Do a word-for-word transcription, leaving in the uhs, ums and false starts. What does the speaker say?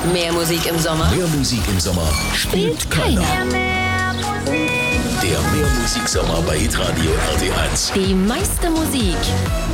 Mehr Musik im Sommer. Mehr Musik im Sommer spielt keiner. Der Mehr Musik Sommer bei Hitradio R T eins. Die meiste Musik